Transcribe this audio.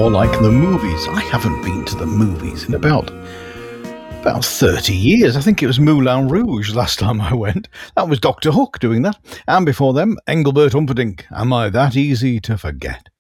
more like the movies. I haven't been to the movies in about 30 years. I think it was Moulin Rouge last time I went. That was Dr. Hook doing that. And before them, Engelbert Humperdinck. Am I that easy to forget?